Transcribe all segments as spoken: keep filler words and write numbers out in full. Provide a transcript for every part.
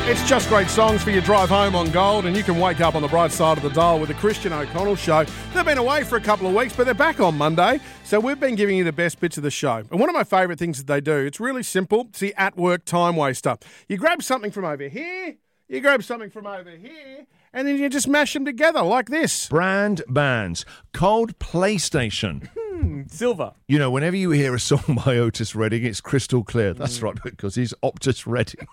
It's just great songs for your drive home on Gold, and you can wake up on the bright side of the dial with the Christian O'Connell Show. They've been away for a couple of weeks, but they're back on Monday, so we've been giving you the best bits of the show. And one of my favourite things that they do, it's really simple. It's the at-work time waster. You grab something from over here, you grab something from over here, and then you just mash them together like this. Brand bands. Cold PlayStation. Hmm, silver. You know, whenever you hear a song by Otis Redding, it's crystal clear. That's right, because he's Optus Redding.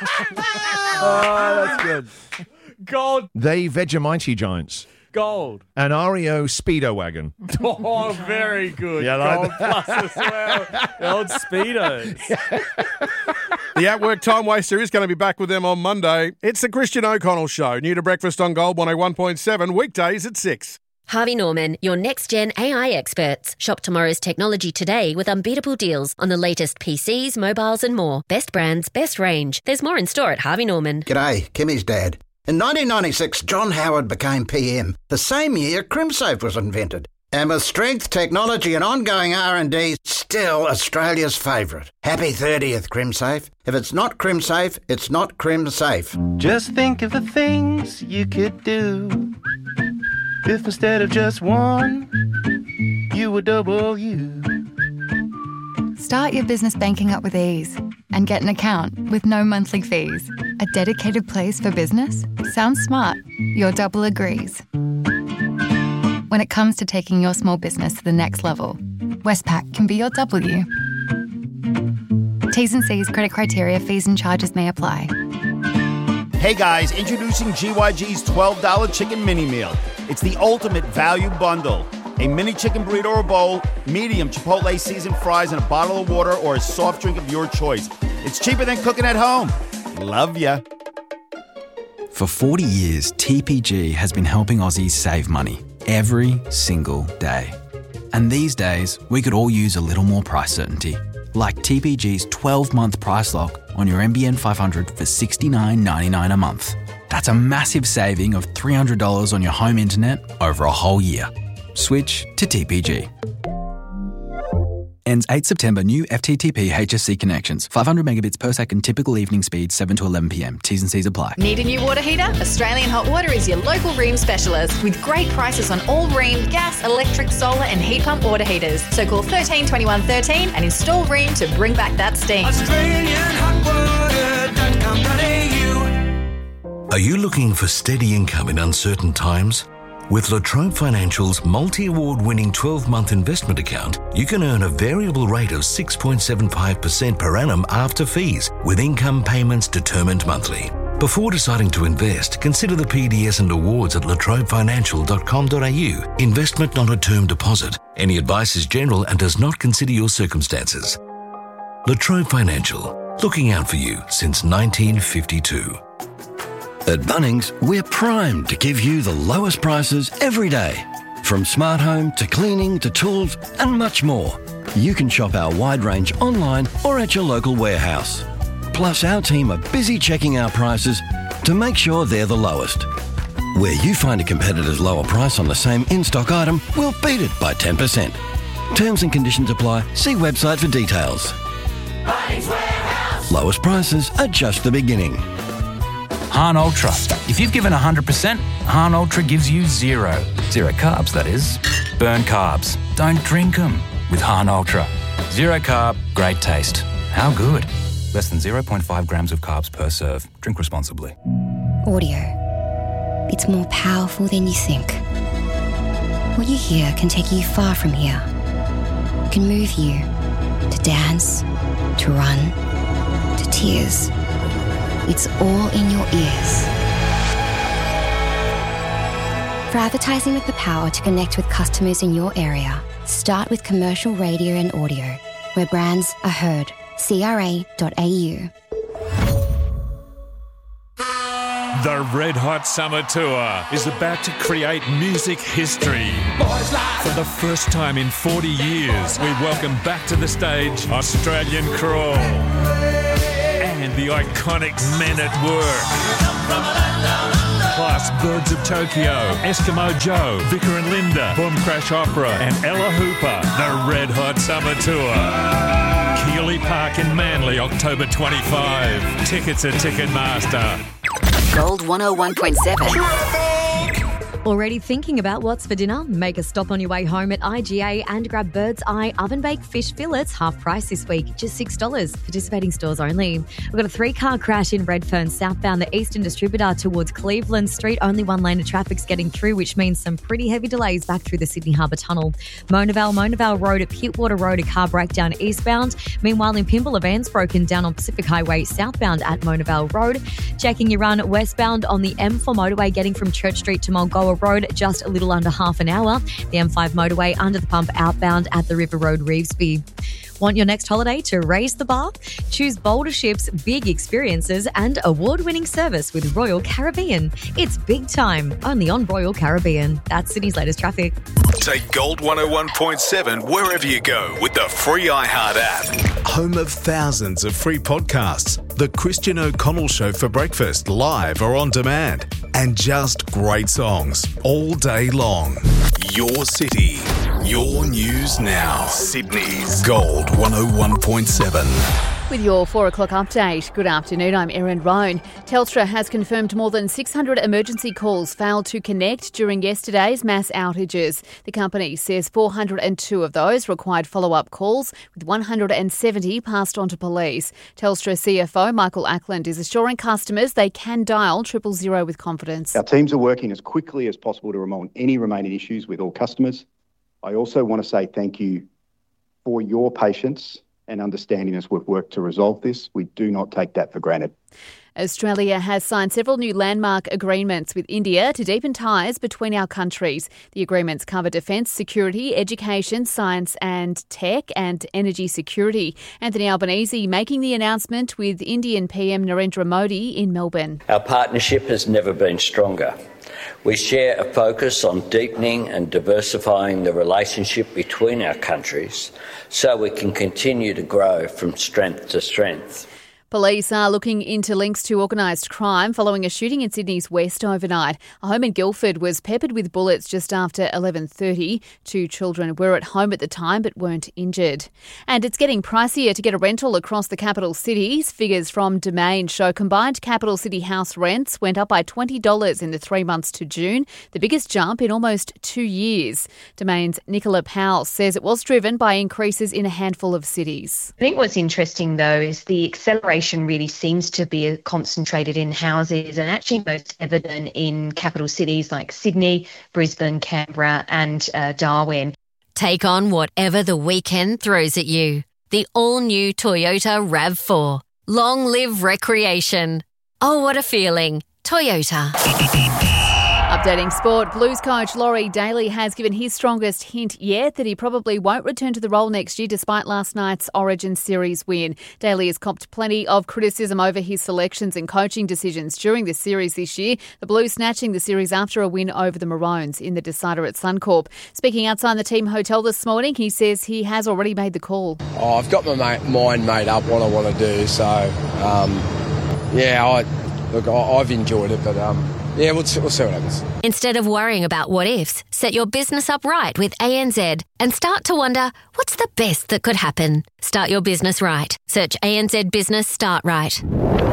Oh, that's good. Gold. They Vegemite Giants. Gold. An R E O Speedo Wagon. Oh, very good. Yeah, like Gold plus as well. The old Speedos. The At-Work Time Waster is going to be back with them on Monday. It's the Christian O'Connell Show. New to breakfast on Gold one oh one point seven, weekdays at six. Harvey Norman, your next-gen A I experts. Shop tomorrow's technology today with unbeatable deals on the latest P Cs, mobiles and more. Best brands, best range. There's more in store at Harvey Norman. G'day, Kimmy's dad. In nineteen ninety-six, John Howard became P M, the same year CrimSafe was invented. And with strength, technology and ongoing R and D, still Australia's favourite. Happy thirtieth, CrimSafe. If it's not CrimSafe, it's not CrimSafe. Just think of the things you could do if instead of just one, you were double you. Start your business banking up with ease and get an account with no monthly fees. A dedicated place for business? Sounds smart. Your double agrees. When it comes to taking your small business to the next level, Westpac can be your W. T's and C's, credit criteria, fees and charges may apply. Hey guys, introducing G Y G's twelve dollars Chicken Mini Meal. It's the ultimate value bundle. A mini chicken burrito or bowl, medium Chipotle seasoned fries, and a bottle of water or a soft drink of your choice. It's cheaper than cooking at home. Love ya. For forty years, T P G has been helping Aussies save money every single day. And these days, we could all use a little more price certainty. Like T P G's twelve-month price lock on your N B N five hundred for sixty-nine ninety-nine a month. That's a massive saving of three hundred dollars on your home internet over a whole year. Switch to T P G. Ends eighth September. New F T T P H S C connections. five hundred megabits per second. Typical evening speed seven to eleven p m. T's and C's apply. Need a new water heater? Australian Hot Water is your local Rheem specialist with great prices on all Rheem gas, electric, solar and heat pump water heaters. So call thirteen twenty-one thirteen and install Rheem to bring back that steam. Australian Hot Water dot com dot a u. Are you looking for steady income in uncertain times? With La Trobe Financial's multi-award winning twelve-month investment account, you can earn a variable rate of six point seven five percent per annum after fees, with income payments determined monthly. Before deciding to invest, consider the P D S and awards at la trobe financial dot com dot a u. Investment not a term deposit. Any advice is general and does not consider your circumstances. La Trobe Financial, looking out for you since nineteen fifty-two. At Bunnings, we're primed to give you the lowest prices every day. From smart home to cleaning to tools and much more. You can shop our wide range online or at your local warehouse. Plus, our team are busy checking our prices to make sure they're the lowest. Where you find a competitor's lower price on the same in-stock item, we'll beat it by ten percent. Terms and conditions apply. See website for details. Bunnings Warehouse. Lowest prices are just the beginning. Hahn Ultra. If you've given one hundred percent, Hahn Ultra gives you zero. Zero carbs, that is. Burn carbs. Don't drink them with Hahn Ultra. Zero carb, great taste. How good? Less than zero point five grams of carbs per serve. Drink responsibly. Audio. It's more powerful than you think. What you hear can take you far from here. It can move you to dance, to run, to tears. It's all in your ears. For advertising with the power to connect with customers in your area, start with commercial radio and audio, where brands are heard. C R A dot A U. The Red Hot Summer Tour is about to create music history. For the first time in forty years, we welcome back to the stage Australian Crawl and the iconic Men at Work. Plus Birds of Tokyo, Eskimo Joe, Vicar and Linda, Boom Crash Opera and Ella Hooper. The Red Hot Summer Tour. Bewley Park in Manly, October twenty-fifth. Tickets at Ticketmaster. Gold one oh one point seven. Already thinking about what's for dinner? Make a stop on your way home at I G A and grab Bird's Eye oven-baked fish fillets, half price this week, just six dollars. Participating stores only. We've got a three-car crash in Redfern, southbound the Eastern Distributor towards Cleveland Street. Only one lane of traffic's getting through, which means some pretty heavy delays back through the Sydney Harbour Tunnel. Monavale, Monavale Road at Pittwater Road, a car breakdown eastbound. Meanwhile, in Pimble, a van's broken down on Pacific Highway southbound at Monavale Road. Checking your run westbound on the M four motorway, getting from Church Street to Mulgoa Road, just a little under half an hour. The M five motorway under the pump outbound at the River Road, Revesby. Want your next holiday to raise the bar? Choose bolder ships, big experiences and award-winning service with Royal Caribbean. It's big time, only on Royal Caribbean. That's Sydney's latest traffic. Take Gold one oh one point seven wherever you go with the free iHeart app. Home of thousands of free podcasts. The Christian O'Connell Show for breakfast, live or on demand. And just great songs all day long. Your city, your news now. Sydney's Gold one oh one point seven. With your four o'clock update, good afternoon, I'm Erin Roan. Telstra has confirmed more than six hundred emergency calls failed to connect during yesterday's mass outages. The company says four hundred two of those required follow-up calls, with one hundred seventy passed on to police. Telstra C F O Michael Ackland is assuring customers they can dial triple zero with confidence. Our teams are working as quickly as possible to remove any remaining issues with all customers. I also want to say thank you for your patience and understanding as we've worked to resolve this. We do not take that for granted. Australia has signed several new landmark agreements with India to deepen ties between our countries. The agreements cover defence, security, education, science and tech, and energy security. Anthony Albanese making the announcement with Indian P M Narendra Modi in Melbourne. Our partnership has never been stronger. We share a focus on deepening and diversifying the relationship between our countries so we can continue to grow from strength to strength. Police are looking into links to organised crime following a shooting in Sydney's west overnight. A home in Guildford was peppered with bullets just after eleven thirty. Two children were at home at the time but weren't injured. And it's getting pricier to get a rental across the capital cities. Figures from Domain show combined capital city house rents went up by twenty dollars in the three months to June, the biggest jump in almost two years. Domain's Nicola Powell says it was driven by increases in a handful of cities. I think what's interesting, though, is the acceleration really seems to be concentrated in houses and actually most evident in capital cities like Sydney, Brisbane, Canberra and uh, Darwin. Take on whatever the weekend throws at you. The all-new Toyota RAV four. Long live recreation. Oh, what a feeling. Toyota. Updating sport, Blues coach Laurie Daly has given his strongest hint yet that he probably won't return to the role next year despite last night's Origin Series win. Daly has copped plenty of criticism over his selections and coaching decisions during the series this year. The Blues snatching the series after a win over the Maroons in the decider at Suncorp. Speaking outside the team hotel this morning, he says he has already made the call. Oh, I've got my ma- mind made up what I want to do, so um, yeah, I, look, I, I've enjoyed it, but um, yeah, we'll, we'll see what happens. Instead of worrying about what ifs, set your business up right with A N Z and start to wonder, what's the best that could happen? Start your business right. Search A N Z Business Start Right.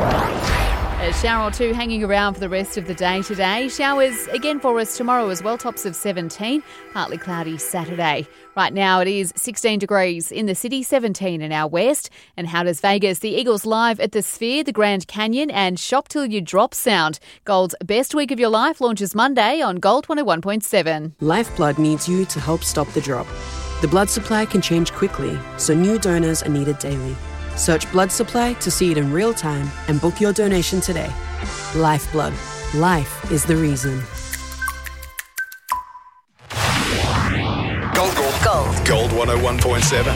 A shower or two hanging around for the rest of the day today. Showers again for us tomorrow as well, tops of seventeen. Partly cloudy Saturday. Right now it is sixteen degrees in the city, seventeen in our west. And how does Vegas? The Eagles live at the Sphere, the Grand Canyon and Shop Till You Drop sound. Gold's Best Week of Your Life launches Monday on Gold one oh one point seven. Lifeblood needs you to help stop the drop. The blood supply can change quickly, so new donors are needed daily. Search blood supply to see it in real time and book your donation today. Lifeblood. Life is the reason. Gold, gold, gold. Gold one oh one point seven.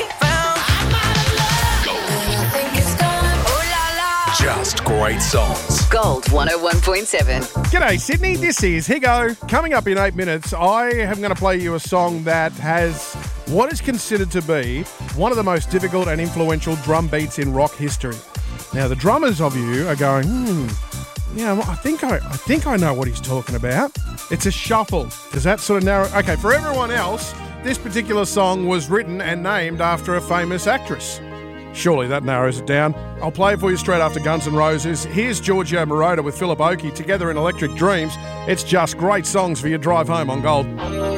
Just great songs. Gold one oh one point seven. G'day, Sydney. This is Higo. Coming up in eight minutes, I am going to play you a song that has what is considered to be one of the most difficult and influential drum beats in rock history. Now, the drummers of you are going, hmm, yeah, I think I, I think I know what he's talking about. It's a shuffle. Does that sort of narrow? Okay, for everyone else, this particular song was written and named after a famous actress. Surely that narrows it down. I'll play it for you straight after Guns N' Roses. Here's Giorgio Moroder with Philip Oakey together in Electric Dreams. It's just great songs for your drive home on Gold.